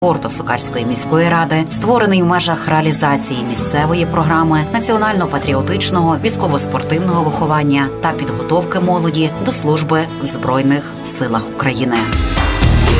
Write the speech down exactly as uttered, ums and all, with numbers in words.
спорту Сокальської міської ради створений в межах реалізації місцевої програми національно-патріотичного військово-спортивного виховання та підготовки молоді до служби в Збройних силах України.